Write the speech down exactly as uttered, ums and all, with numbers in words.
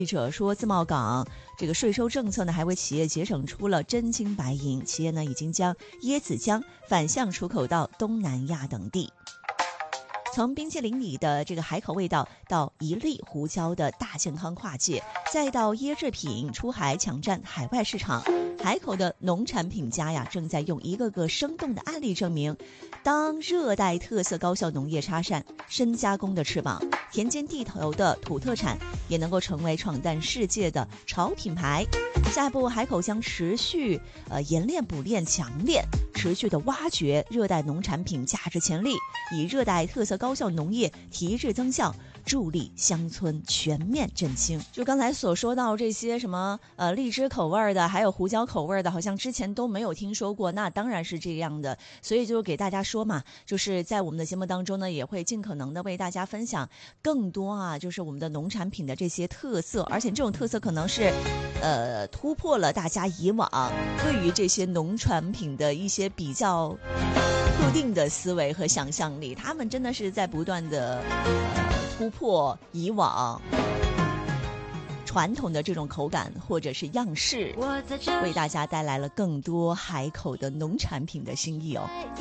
记者说，自贸港这个税收政策呢，还为企业节省出了真金白银。企业呢，已经将椰子浆反向出口到东南亚等地。从冰淇淋里的这个海口味道，到一粒胡椒的大健康跨界，再到椰制品出海抢占海外市场，海口的农产品家呀，正在用一个个生动的案例证明，当热带特色高效农业插上深加工的翅膀，田间地头的土特产也能够成为闯荡世界的潮品牌。下一步，海口将持续呃研练补练强练，持续的挖掘热带农产品价值潜力，以热带特色高效农业提质增效，助力乡村全面振兴。就刚才所说到这些什么呃荔枝口味的，还有胡椒口味的，好像之前都没有听说过。那当然是这样的，所以就给大家说嘛，就是在我们的节目当中呢，也会尽可能的为大家分享更多啊，就是我们的农产品的这些特色，而且这种特色可能是呃突破了大家以往对于这些农产品的一些比较固定的思维和想象力，他们真的是在不断的、呃、突破以往传统的这种口感或者是样式，为大家带来了更多海口的农产品的新意哦。